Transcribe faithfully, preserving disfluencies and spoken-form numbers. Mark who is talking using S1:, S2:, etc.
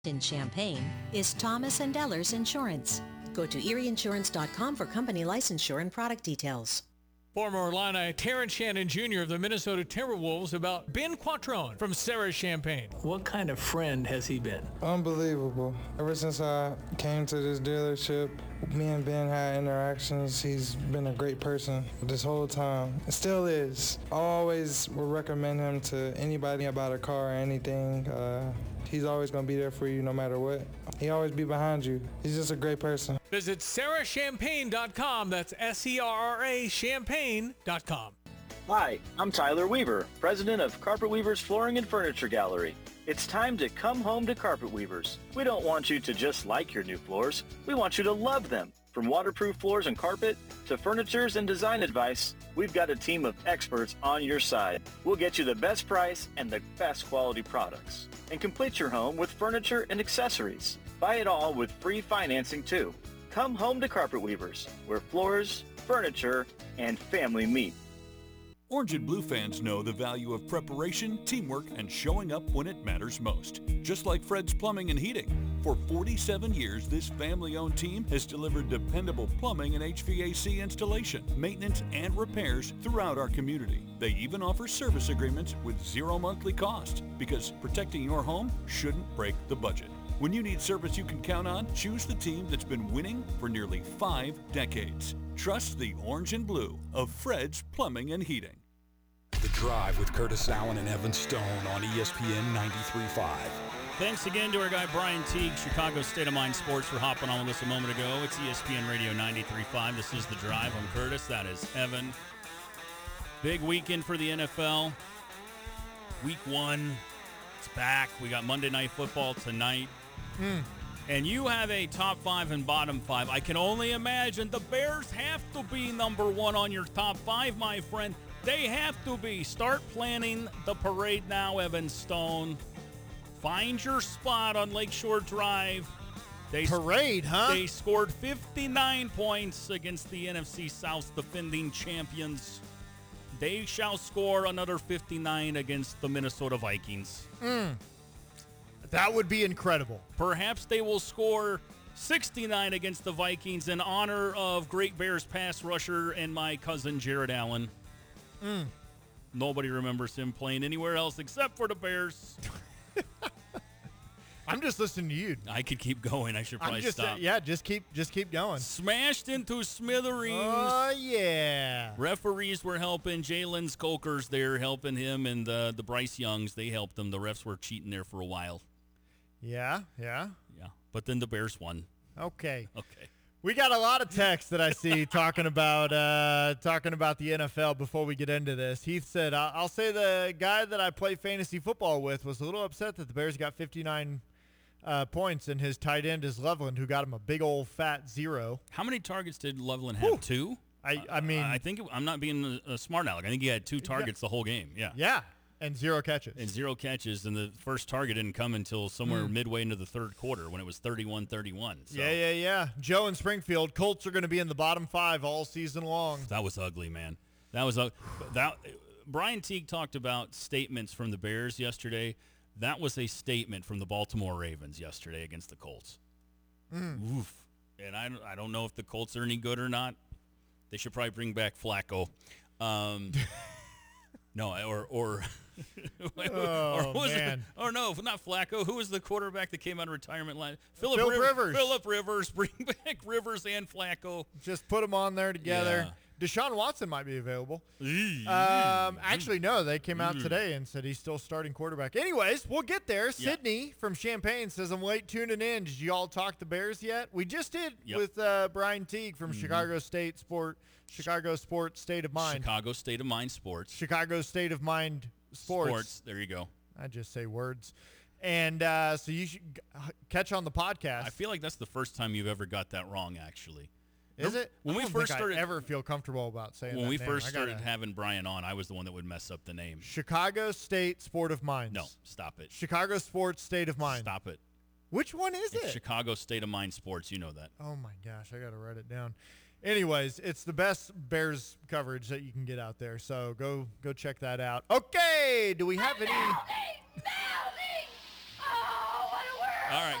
S1: in Champaign is Thomas and Ellers Insurance. Go to erie insurance dot com for company licensure and product details.
S2: Former Illini Terrence Shannon Junior of the Minnesota Timberwolves about Ben Quattrone from Sarah Champagne.
S3: What kind of friend has he been?
S4: Unbelievable. Ever since I came to this dealership, me and Ben had interactions. He's been a great person this whole time. It still is. I always would recommend him to anybody about a car or anything. Uh, he's always going to be there for you no matter what. He always be behind you. He's just a great person.
S2: Visit sarah champagne dot com. That's S E R R A champagne dot com.
S5: Hi, I'm Tyler Weaver, president of Carpet Weavers Flooring and Furniture Gallery. It's time to come home to Carpet Weavers. We don't want you to just like your new floors. We want you to love them. From waterproof floors and carpet to furnitures and design advice, we've got a team of experts on your side. We'll get you the best price and the best quality products. And complete your home with furniture and accessories. Buy it all with free financing too. Come home to Carpet Weavers, where floors, furniture, and family meet.
S6: Orange and Blue fans know the value of preparation, teamwork, and showing up when it matters most. Just like Fred's Plumbing and Heating. For forty-seven years, this family-owned team has delivered dependable plumbing and H V A C installation, maintenance, and repairs throughout our community. They even offer service agreements with zero monthly cost, because protecting your home shouldn't break the budget. When you need service you can count on, choose the team that's been winning for nearly five decades. Trust the Orange and Blue of Fred's Plumbing and Heating.
S7: The Drive with Curtis Allen and Evan Stone on E S P N ninety-three point five.
S8: Thanks again to our guy Brian Teague, Chicago State of Mind Sports, for hopping on with us a moment ago. It's E S P N Radio ninety-three point five. This is The Drive. I'm Curtis. That is Evan. Big weekend for the N F L. Week one. It's back. We got Monday Night Football tonight.
S9: Mm.
S8: And you have a top five and bottom five. I can only imagine the Bears have to be number one on your top five, my friend. They have to be. Start planning the parade now, Evan Stone. Find your spot on Lakeshore Drive. They
S9: Parade, huh?
S8: They scored fifty-nine points against the N F C South defending champions. They shall score another fifty-nine against the Minnesota Vikings.
S9: Mm. That would be incredible.
S8: Perhaps they will score sixty-nine against the Vikings in honor of Great Bears pass rusher and my cousin Jared Allen.
S9: Mm.
S8: Nobody remembers him playing anywhere else except for the Bears.
S9: I'm just listening to you.
S8: I could keep going. I should probably
S9: I'm just,
S8: stop.
S9: Uh, yeah, just keep just keep going.
S8: Smashed into smithereens.
S9: Oh, yeah.
S8: Referees were helping. Jalen Skolkers there helping him, and the, the Bryce Youngs, they helped him. The refs were cheating there for a while.
S9: Yeah, yeah.
S8: Yeah, but then the Bears won.
S9: Okay.
S8: Okay.
S9: We got a lot of texts that I see talking about uh, talking about the N F L before we get into this. Heath said, I'll say the guy that I play fantasy football with was a little upset that the Bears got fifty-nine uh, points, and his tight end is Loveland, who got him a big old fat zero.
S8: How many targets did Loveland have?
S9: Whew.
S8: Two?
S9: I, I mean.
S8: Uh, I think, it, I'm not being a, a smart aleck. I think he had two targets yeah. the whole game. Yeah.
S9: Yeah. And zero catches.
S8: And zero catches, and the first target didn't come until somewhere mm. midway into the third quarter when it was thirty-one thirty-one. So.
S9: Yeah, yeah, yeah. Joe in Springfield, Colts are going to be in the bottom five all season long.
S8: That was ugly, man. That was ugly. That, Brian Teague talked about statements from the Bears yesterday. That was a statement from the Baltimore Ravens yesterday against the Colts.
S9: Mm.
S8: Oof. And I, I don't know if the Colts are any good or not. They should probably bring back Flacco. Um, no, or... or
S9: oh,
S8: or was
S9: man.
S8: It, or no, not Flacco. Who was the quarterback that came out of retirement line? Philip
S9: Phil
S8: Riv-
S9: Rivers.
S8: Philip Rivers. Bring back Rivers and Flacco.
S9: Just put them on there together.
S8: Yeah.
S9: Deshaun Watson might be available. um, actually, no. They came out today and said he's still starting quarterback. Anyways, we'll get there. Yep. Sydney from Champaign says, I'm late tuning in. Did you all talk the Bears yet? We just did yep. with uh, Brian Teague from mm-hmm. Chicago State Sport, Chicago Sports State of Mind.
S8: Chicago State of Mind Sports.
S9: Chicago State of Mind Sports.
S8: Sports. There you go.
S9: I just say words. And uh, so you should g- catch on the podcast.
S8: I feel like that's the first time you've ever got that wrong, actually.
S9: Is it?
S8: When
S9: I
S8: we
S9: don't
S8: first
S9: think
S8: started,
S9: I ever feel comfortable about saying
S8: when
S9: that
S8: we
S9: name.
S8: first
S9: I gotta,
S8: started having Brian on, I was the one that would mess up the name.
S9: Chicago State Sport of Mind.
S8: No, stop it.
S9: Chicago Sports State of Mind.
S8: Stop it.
S9: Which one is
S8: it's
S9: it?
S8: Chicago State of Mind Sports. You know that.
S9: Oh my gosh, I got to write it down. Anyways, it's the best Bears coverage that you can get out there. So go go check that out. Okay, do we have any?
S10: Melody! Melody! Oh, what a word!
S8: All right,